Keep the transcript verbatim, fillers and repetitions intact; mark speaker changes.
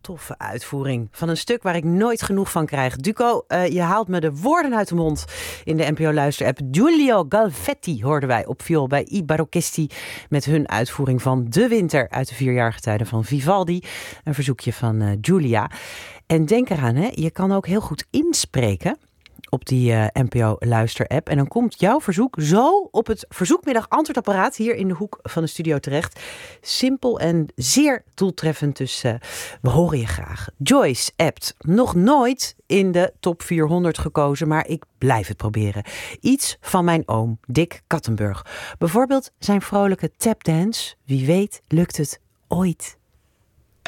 Speaker 1: Toffe uitvoering van een stuk waar ik nooit genoeg van krijg. Duco, uh, je haalt me de woorden uit de mond. In de N P O-luisterapp Giulio Galvetti hoorden wij op viool bij I Barocchesti met hun uitvoering van De Winter uit de vierjarige tijden van Vivaldi. Een verzoekje van uh, Giulia. En denk eraan, hè, je kan ook heel goed inspreken op die uh, N P O-luisterapp. En dan komt jouw verzoek zo op het verzoekmiddag-antwoordapparaat hier in de hoek van de studio terecht. Simpel en zeer doeltreffend, dus uh, we horen je graag. Joyce appt, nog nooit in de top vierhonderd gekozen, maar ik blijf het proberen. Iets van mijn oom, Dick Kattenburg. Bijvoorbeeld zijn vrolijke tapdance. Wie weet lukt het ooit.